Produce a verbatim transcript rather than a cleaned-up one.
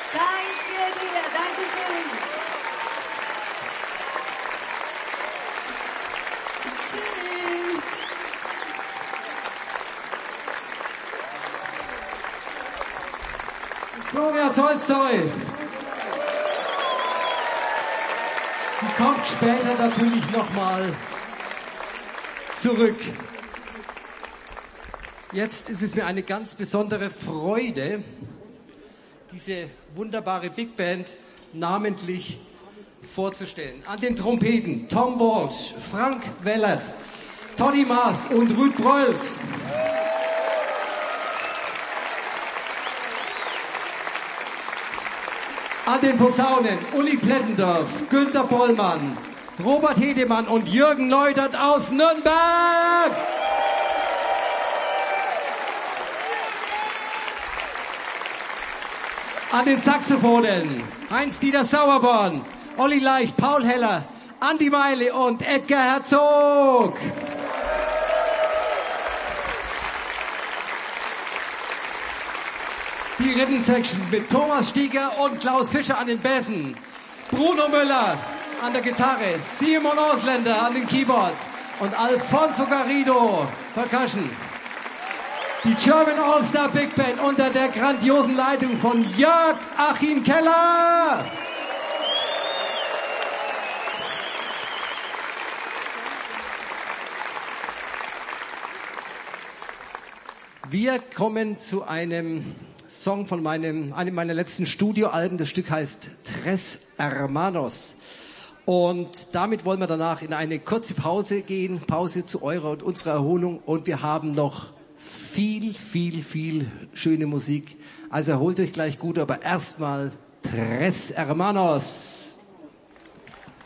Danke dir, danke schön. Tschüss. Gloria Tolstoi. Sie kommt später natürlich nochmal zurück. Jetzt ist es mir eine ganz besondere Freude, diese wunderbare Big Band namentlich vorzustellen. An den Trompeten Tom Walsh, Frank Wellert, Toddy Maas und Ruud Broyles. An den Posaunen Uli Plettendorf, Günter Bollmann, Robert Hedemann und Jürgen Neudert aus Nürnberg. An den Saxophonen Heinz-Dieter Sauerborn, Olli Leicht, Paul Heller, Andi Meile und Edgar Herzog. Die Rhythm-Section mit Thomas Stieger und Klaus Fischer an den Bässen, Bruno Müller an der Gitarre, Simon Ausländer an den Keyboards und Alfonso Garrido Percussion. Die German All-Star Big Band unter der grandiosen Leitung von Jörg Achim Keller. Wir kommen zu einem Song von meinem, einem meiner letzten Studioalben. Das Stück heißt Tres Hermanos. Und damit wollen wir danach in eine kurze Pause gehen. Pause zu eurer und unserer Erholung. Und wir haben noch viel, viel, viel schöne Musik. Also erholt euch gleich gut, aber erstmal Tres Hermanos.